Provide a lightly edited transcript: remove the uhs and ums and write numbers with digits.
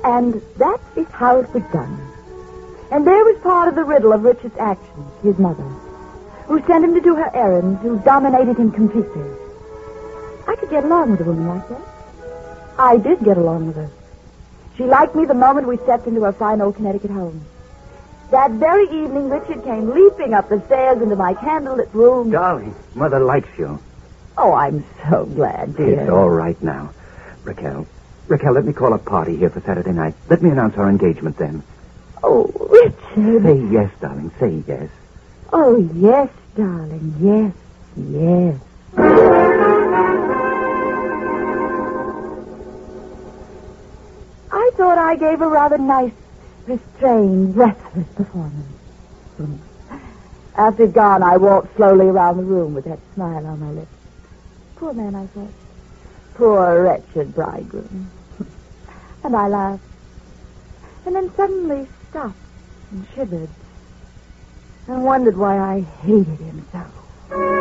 And that is how it begun. And there was part of the riddle of Richard's actions, his mother, who sent him to do her errands, who dominated him completely. I could get along with a woman like that. I did get along with her. She liked me the moment we stepped into her fine old Connecticut home. That very evening, Richard came leaping up the stairs into my candlelit room. Darling, Mother likes you. Oh, I'm so glad, dear. It's all right now. Raquel, let me call a party here for Saturday night. Let me announce our engagement then. Oh, Richard. Say yes, darling. Say yes. Oh, yes, darling. Yes, yes. I thought I gave a rather nice, restrained, breathless performance. After he'd gone, I walked slowly around the room with that smile on my lips. Poor man, I thought. Poor, wretched bridegroom. And I laughed. And then suddenly stopped and shivered and wondered why I hated him so.